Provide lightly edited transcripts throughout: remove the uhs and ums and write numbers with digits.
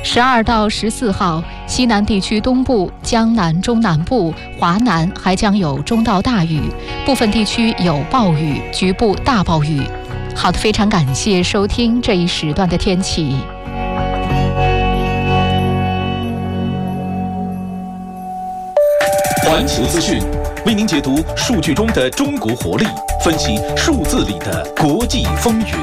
12到14号，西南地区东部、江南、中南部、华南还将有中到大雨，部分地区有暴雨，局部大暴雨。好的，非常感谢收听这一时段的天气。 环球资讯为您解读数据中的中国活力，分析数字里的国际风云。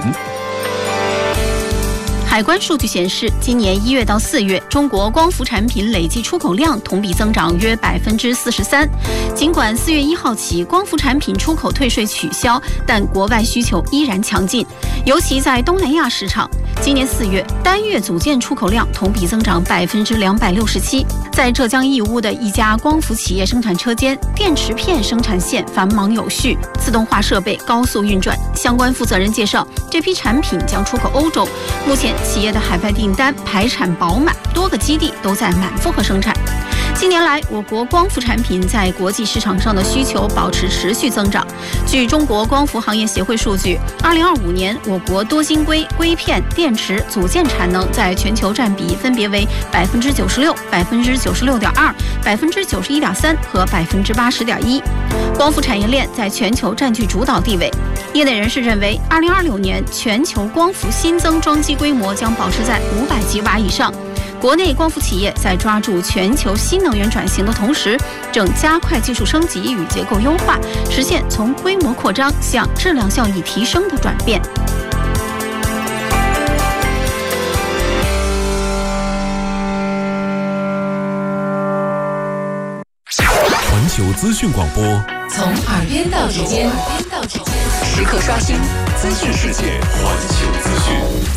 海关数据显示，今年1月到4月，中国光伏产品累计出口量同比增长约43%。尽管4月1号起光伏产品出口退税取消，但国外需求依然强劲，尤其在东南亚市场。今年4月，单月组件出口量同比增长267%。在浙江义乌的一家光伏企业生产车间，电池片生产线繁忙有序，自动化设备高速运转。相关负责人介绍，这批产品将出口欧洲。目前企业的海外订单排产饱满，多个基地都在满负荷生产。近年来，我国光伏产品在国际市场上的需求保持持续增长。据中国光伏行业协会数据，2025年我国多晶硅、硅片、电池、组件产能在全球占比分别为96%、96.2%、91.3%和80.1%。光伏产业链在全球占据主导地位。业内人士认为，2026年全球光伏新增装机规模将保持在500吉瓦以上。国内光伏企业在抓住全球新能源转型的同时，正加快技术升级与结构优化，实现从规模扩张向质量效益提升的转变。 环球资讯广播， 从耳边到指尖，时刻刷新资讯世界。 环球资讯。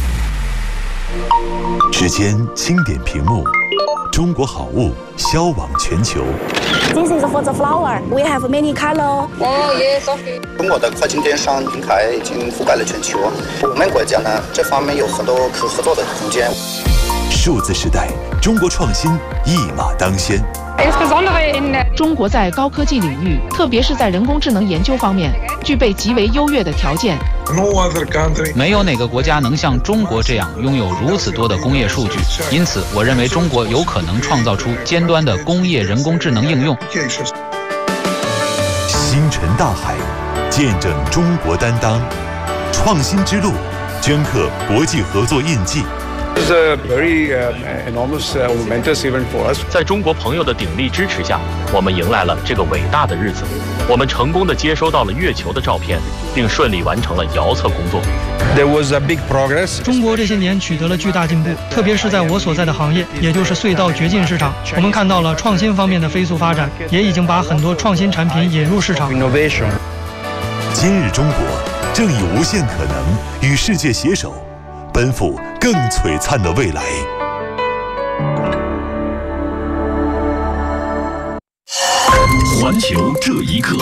指尖轻点屏幕，中国好物销往全球。 This is for the flower. We have many color. 中国的跨境电商平台已经覆盖了全球，我们国家呢这方面有很多可合作的空间。 数字时代，中国创新一马当先。 中国在高科技领域，特别是在人工智能研究方面，具备极为优越的条件。 没有哪个国家能像中国这样拥有如此多的工业数据，因此我认为中国有可能创造出尖端的工业人工智能应用。 星辰大海，见证中国担当，创新之路，镌刻国际合作印记。 This is a very enormous momentous event for us. 在中国朋友的鼎力支持下，我们迎来了这个伟大的日子。我们成功地接收到了月球的照片，并顺利完成了遥测工作。 There was a big progress. 中国这些年取得了巨大进步，特别是在我所在的行业，也就是隧道掘进市场，我们看到了创新方面的飞速发展，也已经把很多创新产品引入市场。 Innovation. 今日中国正以无限可能与世界携手，奔赴更璀璨的未来。 环球这一刻，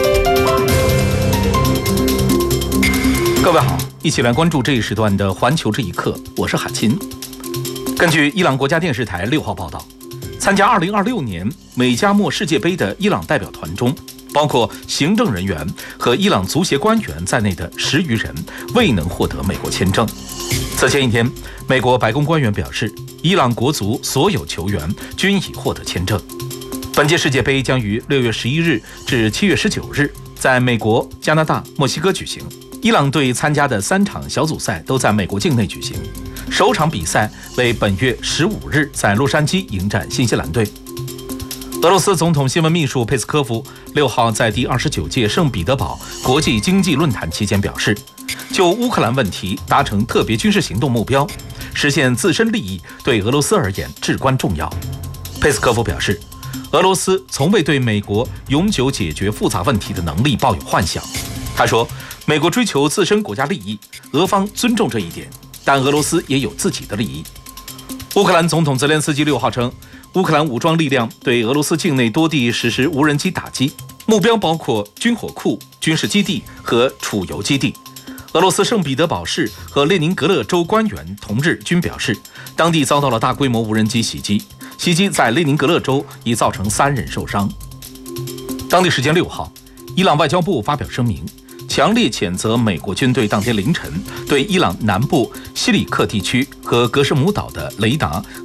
各位好，一起来关注这一时段的环球这一刻，我是海清。根据伊朗国家电视台6号报道，参加2026年美加墨世界杯的伊朗代表团中，包括行政人员和伊朗足协官员在内的10余人未能获得美国签证。此前一天，美国白宫官员表示，伊朗国足所有球员均已获得签证。本届世界杯将于6月11日至7月19日在美国、加拿大、墨西哥举行。伊朗队参加的3场小组赛都在美国境内举行，首场比赛为本月15日在洛杉矶迎战新西兰队。俄罗斯总统新闻秘书佩斯科夫6号在第29届圣彼得堡国际经济论坛期间表示，就乌克兰问题达成特别军事行动目标，实现自身利益对俄罗斯而言至关重要。佩斯科夫表示，俄罗斯从未对美国永久解决复杂问题的能力抱有幻想。他说，美国追求自身国家利益，俄方尊重这一点，但俄罗斯也有自己的利益。乌克兰总统泽连斯基6号称，乌克兰武装力量对俄罗斯境内多地实施无人机打击，目标包括军火库、军事基地和储油基地。俄罗斯圣彼得堡市和列宁格勒州官员同日均表示，当地遭到了大规模无人机袭击，袭击在列宁格勒州已造成3人受伤。当地时间6号，伊朗外交部发表声明，强烈谴责美国军队当天凌晨对伊朗南部西里克地区和格什姆岛的雷达